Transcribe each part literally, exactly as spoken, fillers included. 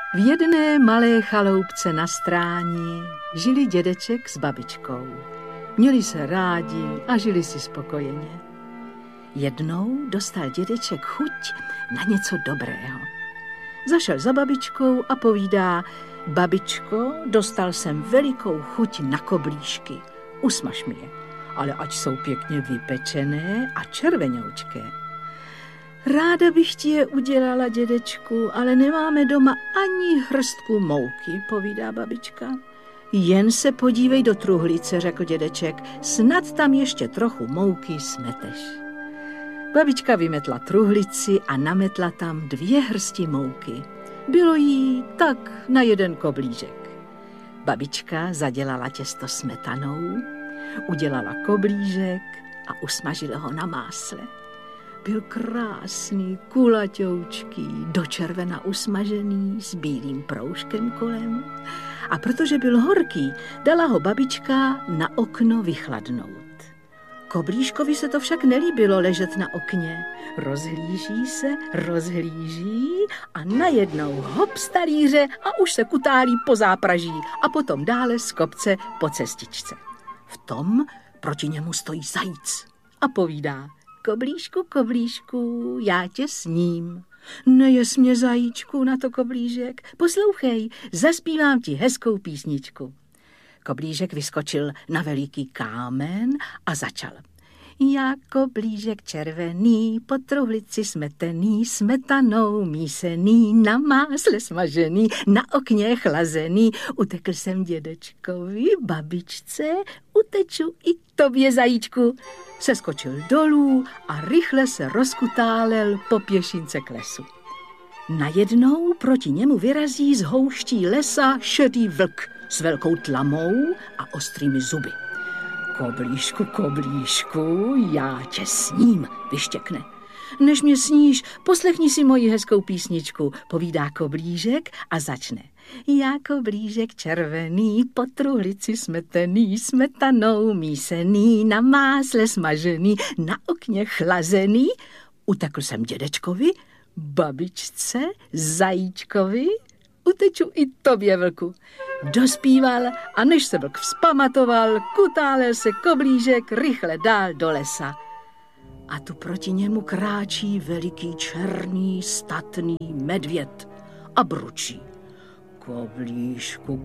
V jedné malé chaloupce na stráni žili dědeček s babičkou. Měli se rádi a žili si spokojeně. Jednou dostal dědeček chuť na něco dobrého. Zašel za babičkou a povídá: babičko, dostal jsem velikou chuť na koblížky. Usmaž mi je, ale ať jsou pěkně vypečené a červenoučké. Ráda bych ti je udělala, dědečku, ale nemáme doma ani hrstku mouky, povídá babička. Jen se podívej do truhlice, řekl dědeček, snad tam ještě trochu mouky smeteš. Babička vymetla truhlici a nametla tam dvě hrsti mouky. Bylo jí tak na jeden koblížek. Babička zadělala těsto smetanou, udělala koblížek a usmažila ho na másle. Byl krásný, kulaťoučký, do červena usmažený s bílým proužkem kolem. A protože byl horký, dala ho babička na okno vychladnout. Koblížkovi se to však nelíbilo ležet na okně. Rozhlíží se, rozhlíží a najednou hop z talíře a už se kutálí po zápraží a potom dále z kopce po cestičce. V tom proti němu stojí zajíc a povídá: koblížku, koblížku, já tě sním. Nejes mě, zajíčku, na to koblížek, poslouchej, zaspívám ti hezkou písničku. Koblížek vyskočil na veliký kámen a začal. Já koblížek červený, po truhlici smetený, smetanou mísený, na másle smažený, na okně chlazený. Utekl jsem dědečkovi, babičce, uteču i tobě, zajíčku. Seskočil dolů a rychle se rozkutálel po pěšince k lesu. Najednou proti němu vyrazí z houští lesa šedý vlk s velkou tlamou a ostrými zuby. Koblížku, koblížku, já tě sním, vyštěkne. Než mě sníš, poslechni si moji hezkou písničku, povídá koblížek a začne. Já koblížek červený, po truhlici smetený, smetanou mísený, na másle smažený, na okně chlazený. Utekl jsem dědečkovi, babičce, zajíčkovi, uteču i tobě, vlku. Dospíval a než se vlk vzpamatoval, kutálel se koblížek rychle dál do lesa. A tu proti němu kráčí veliký černý statný medvěd a bručí. Koblížku,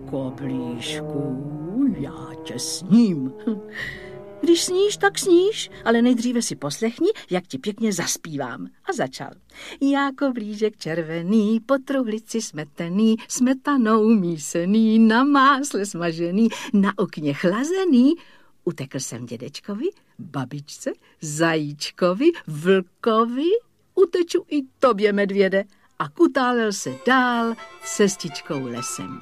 koblížku, já tě sním. Když sníš, tak sníš, ale nejdříve si poslechni, jak ti pěkně zaspívám. A začal. Já koblížek červený, po truhlici smetený, smetanou mísený, na másle smažený, na okně chlazený. Utekl jsem dědečkovi, babičce, zajíčkovi, vlkovi, uteču i tobě, medvěde, a kutálel se dál cestičkou lesem.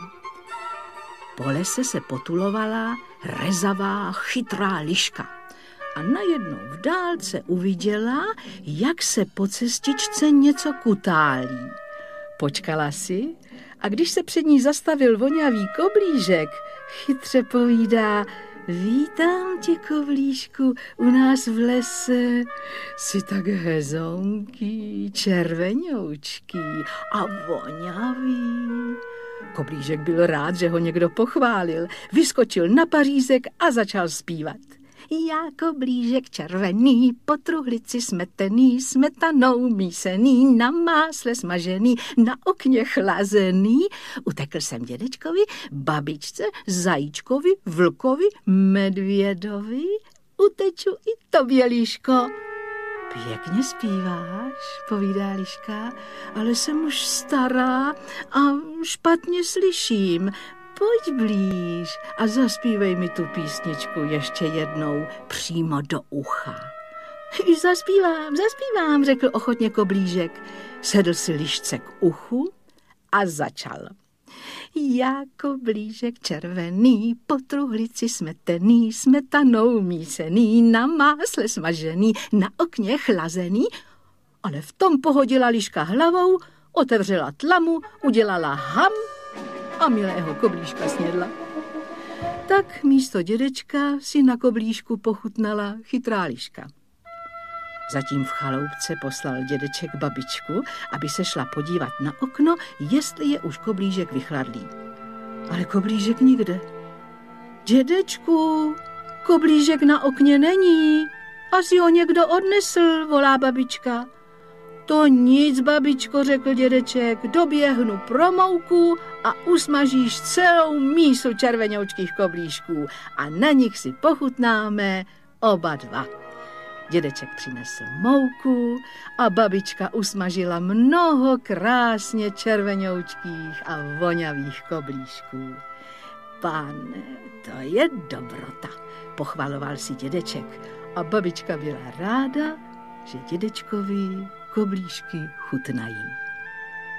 Po lese se potulovala rezavá, chytrá liška a najednou v dálce uviděla, jak se po cestičce něco kutálí. Počkala si a když se před ní zastavil vonavý koblížek, chytře povídá: vítám tě, koblížku, u nás v lese. Jsi tak hezonký, červenoučký a vonavý. Koblížek byl rád, že ho někdo pochválil. Vyskočil na pařízek a začal zpívat. Já koblížek červený, po truhlici smetený, smetanou mísený, na másle smažený, na okně chlazený. Utekl jsem dědečkovi, babičce, zajíčkovi, vlkovi, medvědovi. Uteču i tobě, liško. Pěkně zpíváš, povídá liška, ale jsem už stará a špatně slyším. Pojď blíž a zaspívej mi tu písničku ještě jednou přímo do ucha. Zaspívám, zaspívám, řekl ochotně koblížek. Sedl si lišce k uchu a začal. Já koblížek červený, po truhlici smetený, smetanou mísený, na másle smažený, na okně chlazený. Ale v tom pohodila liška hlavou, otevřela tlamu, udělala ham a milého koblížka snědla. Tak místo dědečka si na koblížku pochutnala chytrá liška. Zatím v chaloupce poslal dědeček babičku, aby se šla podívat na okno, jestli je už koblížek vychladlý. Ale koblížek nikde. Dědečku, koblížek na okně není. Asi ho někdo odnesl, volá babička. To nic, babičko, řekl dědeček, doběhnu pro mouku a usmažíš celou mísu červenoučkých koblížků a na nich si pochutnáme oba dva. Dědeček přinesl mouku a babička usmažila mnoho krásně červenoučkých a vonavých koblížků. Pane, to je dobrota, pochvaloval si dědeček a babička byla ráda, že dědečkovi koblížky chutnají.